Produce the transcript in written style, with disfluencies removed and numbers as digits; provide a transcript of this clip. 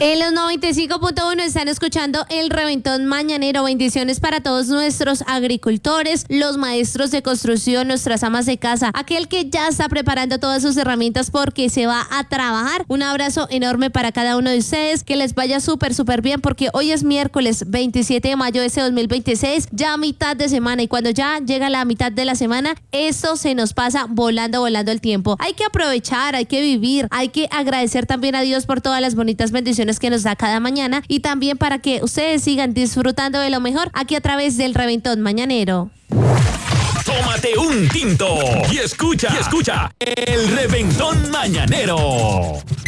En los 95.1 están escuchando el Reventón Mañanero. Bendiciones para todos nuestros agricultores, los maestros de construcción, nuestras amas de casa, aquel que ya está preparando todas sus herramientas porque se va a trabajar. Un abrazo enorme para cada uno de ustedes, que les vaya súper bien, porque hoy es miércoles 27 de mayo de ese 2026, ya mitad de semana, y cuando ya llega la mitad de la semana, esto se nos pasa volando el tiempo. Hay que aprovechar, hay que vivir, hay que agradecer también a Dios por todas las bonitas bendiciones que nos da cada mañana, y también para que ustedes sigan disfrutando de lo mejor aquí a través del Reventón Mañanero. Tómate un tinto y escucha el Reventón Mañanero.